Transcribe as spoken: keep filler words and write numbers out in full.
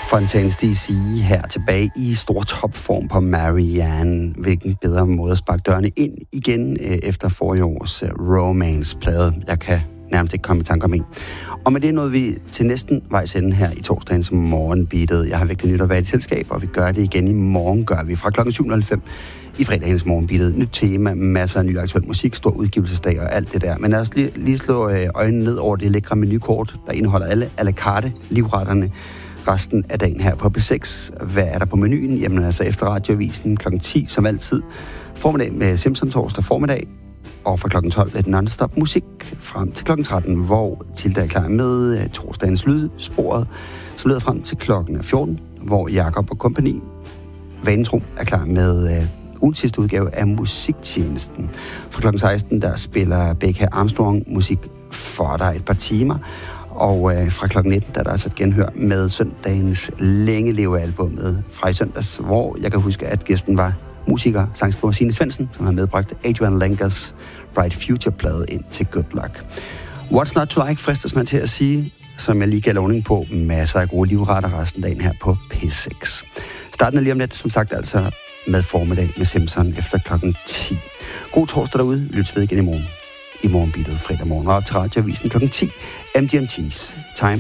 Fontaines D C her tilbage i stor topform på Marianne. Hvilken bedre måde at sparke dørene ind igen øh, efter forrige års øh, Romance-plade. Jeg kan nærmest ikke komme i tanke om en. Og med det nåede vi til næsten vejs ende her i torsdagens morgenbeatet. Jeg har virkelig nyt at være i selskab, og vi gør det igen i morgen, gør vi fra klokken syv nul fem i fredagens morgenbeatet. Nyt tema, masser af ny aktuel musik, stor udgivelsesdag og alt det der. Men lad os lige, lige slå øh, øjnene ned over det lækre menukort, der indeholder alle à la carte livretterne resten af dagen her på B seks. Hvad er der på menuen? Jamen altså efter radioavisen klokken ti, som altid. Formiddag med Simpson torsdag formiddag. Og fra klokken tolv er det non-stop musik frem til klokken tretten, hvor Tilda er klar med uh, torsdagens lydsporet, som leder frem til klokken fjorten, hvor Jakob og kompagni vanetro er klar med uh, ugens sidste udgave af Musiktjenesten. Fra klokken seksten, der spiller Becca Armstrong musik for dig et par timer. Og øh, fra klokken nitten, der er der altså et genhør med søndagens Længe Leve-albummet fra i søndags, hvor jeg kan huske, at gæsten var musiker, sangskriver Signe Svendsen, som har medbragt Adrian Langers Bright Future-plade ind til Good Luck. What's not to like, fristes man til at sige, som jeg lige gav lovning på, masser af gode livretter resten af dagen her på P seks. Starten er lige om lidt, som sagt altså med formiddag med Simpson efter klokken ti. God torsdag derude, lyt ved igen i morgen. I morgenbeatet fredag morgen og op til radioavisen klokken ti. M G M T's Time